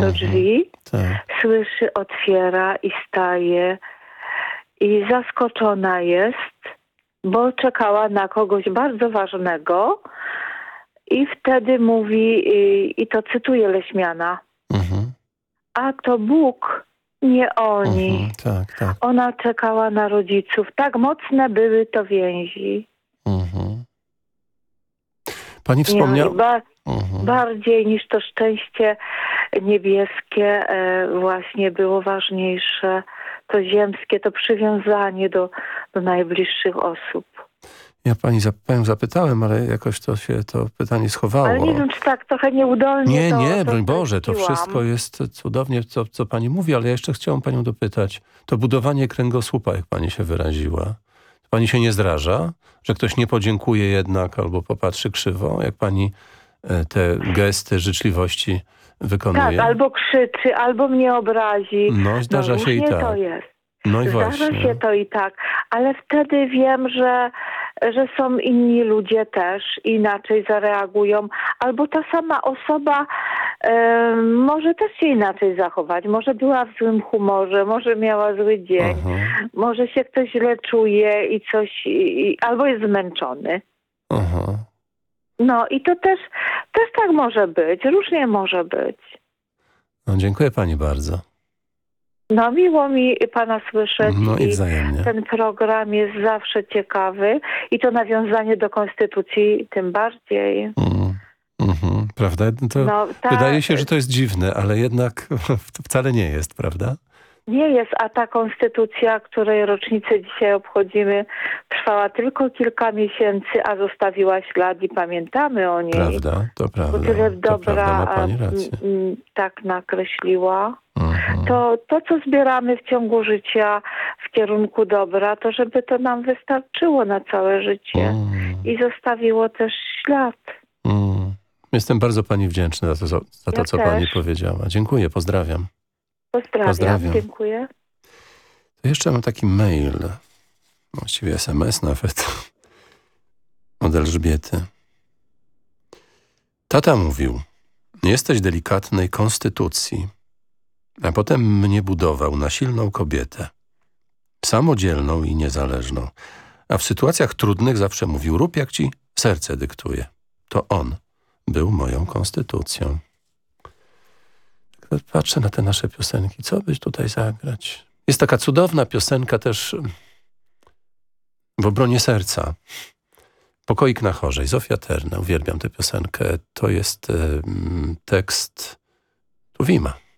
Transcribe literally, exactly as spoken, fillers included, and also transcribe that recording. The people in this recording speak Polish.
do Mhm. drzwi, Tak. słyszy, otwiera i staje i zaskoczona jest, bo czekała na kogoś bardzo ważnego i wtedy mówi, i, i to cytuję Leśmiana, Mhm. a to Bóg, nie oni. Mhm. Tak, tak. Ona czekała na rodziców. Tak mocne były to więzi. Mhm. Pani Nie, wspomniała... i ba- Mhm. bardziej niż to szczęście niebieskie e, właśnie było ważniejsze. To ziemskie, to przywiązanie do, do najbliższych osób. Ja pani zap- panią zapytałem, ale jakoś to się to pytanie schowało. Ale nie wiem, czy tak trochę nieudolnie Nie, to nie, to broń Boże, to streściłam. wszystko jest cudownie, co, co pani mówi, ale ja jeszcze chciałem panią dopytać. To budowanie kręgosłupa, jak pani się wyraziła, pani się nie zraża, że ktoś nie podziękuje jednak albo popatrzy krzywo, jak pani e, te gesty życzliwości wykonuje? Tak, albo krzyczy, albo mnie obrazi. No, zdarza no, się i różnie tak. to jest. No i Zdarza właśnie. się to i tak, ale wtedy wiem, że, że są inni ludzie też inaczej zareagują, albo ta sama osoba e, może też się inaczej zachować, może była w złym humorze, może miała zły dzień, Aha, może się ktoś źle czuje i coś, i, albo jest zmęczony. aha. No i to też, też tak może być, różnie może być. No, dziękuję pani bardzo. No miło mi pana słyszeć No i i wzajemnie. ten program jest zawsze ciekawy i to nawiązanie do konstytucji tym bardziej. Mm, mhm, prawda? To No, ta, wydaje się, że to jest dziwne, ale jednak to wcale nie jest, prawda? Nie jest, a ta konstytucja, której rocznicę dzisiaj obchodzimy, trwała tylko kilka miesięcy, a zostawiła ślad i pamiętamy o niej. Prawda, to prawda. Bo tyle To dobra prawda, ma pani a, rację. m, m, tak nakreśliła. Mhm. To, to, co zbieramy w ciągu życia w kierunku dobra, to żeby to nam wystarczyło na całe życie Mm, i zostawiło też ślad. mm. Jestem bardzo pani wdzięczny za to, za to Ja co też. pani powiedziała. Dziękuję, pozdrawiam. Pozdrawiam, Pozdrawiam. dziękuję. To jeszcze mam taki mail, właściwie es em es nawet, od Elżbiety. Tata mówił, jesteś delikatnej konstytucji, a potem mnie budował na silną kobietę, samodzielną i niezależną, a w sytuacjach trudnych zawsze mówił, rób jak ci serce dyktuje. To on był moją konstytucją. Patrzę na te nasze piosenki, co byś tutaj zagrać? Jest taka cudowna piosenka też w obronie serca. Pokoik na chorzej, Zofia Terna, uwielbiam tę piosenkę. To jest y, tekst Tuwima.